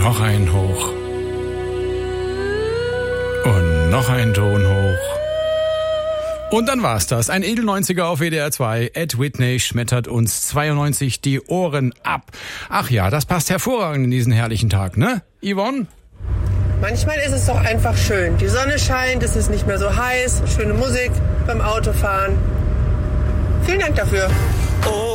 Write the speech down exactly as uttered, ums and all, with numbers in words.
noch ein hoch. Und noch ein Ton hoch. Und dann war's das. Ein Edelneunziger auf W D R zwei. Ed Whitney schmettert uns zweiundneunzig die Ohren ab. Ach ja, das passt hervorragend in diesen herrlichen Tag, ne? Yvonne? Manchmal ist es doch einfach schön. Die Sonne scheint, es ist nicht mehr so heiß, schöne Musik beim Autofahren. Vielen Dank dafür.